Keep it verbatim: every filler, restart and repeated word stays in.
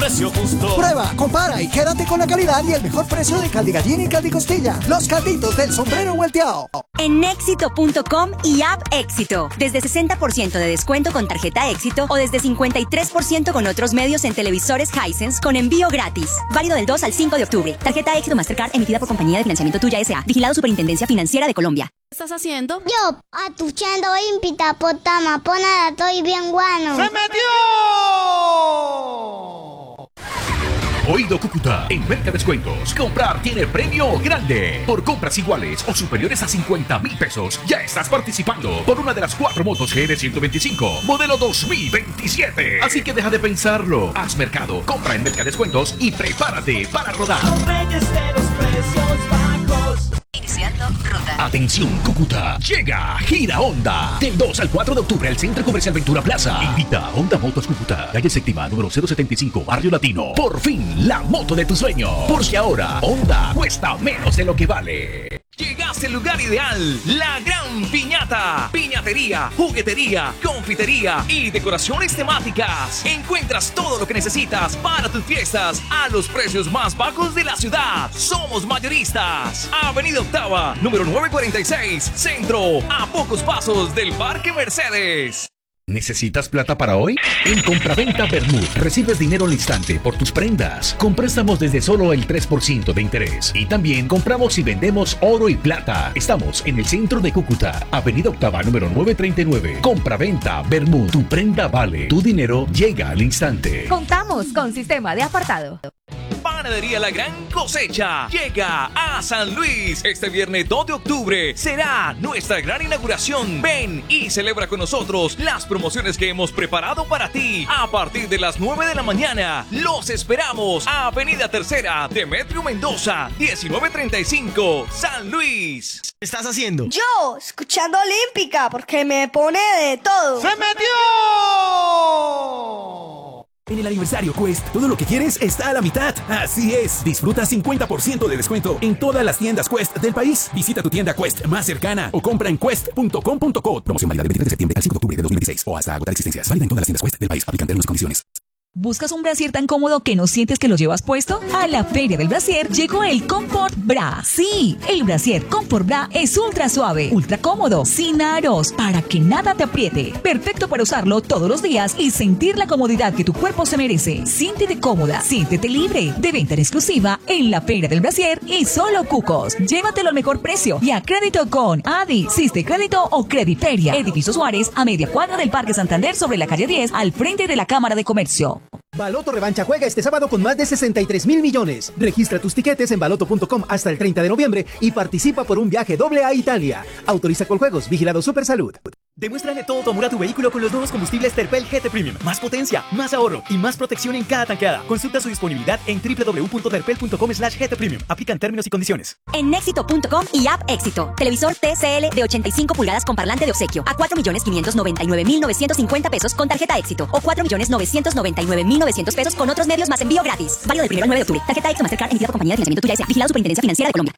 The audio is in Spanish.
precio justo. Prueba, compara y quédate con la calidad y el mejor precio de caldi gallina y caldi costilla. Los calditos del sombrero volteado. En éxito punto com y App Éxito. Desde sesenta por ciento de descuento con tarjeta Éxito o desde cincuenta y tres por ciento con otros medios en televisores Hisense con envío gratis. Válido del dos al cinco de octubre. Tarjeta Éxito Mastercard emitida por Compañía de Financiamiento Tuya S A. Vigilado Superintendencia Financiera de Colombia. ¿Qué estás haciendo? Yo, atuchando impita potama, ponada, estoy bien guano. ¡Se metió! Oído Cúcuta, en Merca Descuentos, comprar tiene premio grande. Por compras iguales o superiores a cincuenta mil pesos, ya estás participando por una de las cuatro motos G R ciento veinticinco, modelo dos mil veintisiete. Así que deja de pensarlo. Haz mercado, compra en Merca Descuentos y prepárate para rodar. Iniciando ruta. Atención Cúcuta, llega Gira Honda. Del dos al cuatro de octubre al Centro Comercial Ventura Plaza. Invita Honda Motos Cúcuta, calle séptima, número cero setenta y cinco, Barrio Latino. Por fin, la moto de tu sueño. Porque ahora, Honda cuesta menos de lo que vale. Llegaste al lugar ideal, la Gran Piñata. Piñatería, juguetería, confitería y decoraciones temáticas. Encuentras todo lo que necesitas para tus fiestas a los precios más bajos de la ciudad. Somos mayoristas. Avenida Octava, número novecientos cuarenta y seis, Centro, a pocos pasos del Parque Mercedes. ¿Necesitas plata para hoy? En Compraventa Bermud recibes dinero al instante por tus prendas, con préstamos desde solo el tres por ciento de interés. Y también compramos y vendemos oro y plata. Estamos en el centro de Cúcuta, Avenida Octava, número novecientos treinta y nueve. Compraventa Bermud, tu prenda vale, tu dinero llega al instante. Contamos con sistema de apartado. Panadería La Gran Cosecha llega a San Luis. Este viernes dos de octubre será nuestra gran inauguración. Ven y celebra con nosotros las promociones que hemos preparado para ti. A partir de las nueve de la mañana, los esperamos. Avenida Tercera, Demetrio Mendoza, diecinueve treinta y cinco, San Luis. ¿Qué estás haciendo? Yo, escuchando Olímpica, porque me pone de todo. ¡Se metió! En el aniversario Quest, todo lo que quieres está a la mitad. Así es, disfruta cincuenta por ciento de descuento en todas las tiendas Quest del país. Visita tu tienda Quest más cercana o compra en quest punto com punto co. Promoción válida del veintitrés de septiembre al cinco de octubre de dos mil dieciséis o hasta agotar existencias. Válida en todas las tiendas Quest del país. Aplican términos y condiciones. ¿Buscas un brasier tan cómodo que no sientes que lo llevas puesto? A la Feria del Brasier llegó el Comfort Bra. Sí, el brasier Comfort Bra es ultra suave, ultra cómodo, sin aros, para que nada te apriete. Perfecto para usarlo todos los días y sentir la comodidad que tu cuerpo se merece. Siéntete cómoda, siéntete libre. De venta en exclusiva en la Feria del Brasier y solo Cucos. Llévatelo al mejor precio y a crédito con Adi, Siste Crédito o Crediferia. Edificio Suárez, a media cuadra del Parque Santander sobre la calle diez, al frente de la Cámara de Comercio. Baloto Revancha juega este sábado con más de sesenta y tres mil millones. Registra tus tiquetes en baloto punto com hasta el treinta de noviembre y participa por un viaje doble a Italia. Autoriza Coljuegos, vigilado Supersalud. Demuéstrale todo tu amor a tu vehículo con los nuevos combustibles Terpel G T Premium. Más potencia, más ahorro y más protección en cada tanqueada. Consulta su disponibilidad en w w w punto terpel punto com slash gt premium. Aplican términos y condiciones. En éxito punto com y App Éxito. Televisor T C L de ochenta y cinco pulgadas con parlante de obsequio a cuatro millones quinientos noventa y nueve mil novecientos cincuenta pesos con tarjeta Éxito o cuatro millones novecientos noventa y nueve mil novecientos pesos con otros medios más envío gratis. Válido del primero al nueve de octubre. Tarjeta Éxito Mastercard emitida por Compañía de Financiamiento Tuya S A. Vigilado Superintendencia Financiera de Colombia.